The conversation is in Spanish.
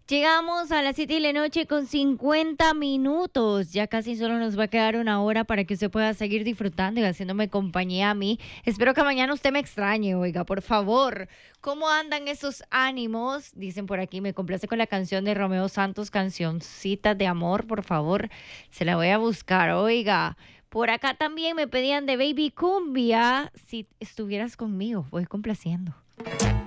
Llegamos a las 7 de la noche con 50 minutos. Ya casi solo nos va a quedar una hora para que usted pueda seguir disfrutando y haciéndome compañía a mí. Espero que mañana usted me extrañe, oiga, por favor. ¿Cómo andan esos ánimos? Dicen por aquí, me complace con la canción de Romeo Santos, Cancioncita de Amor, por favor. Se la voy a buscar, oiga. Por acá también me pedían de Baby Cumbia. Si estuvieras conmigo, voy complaciendo.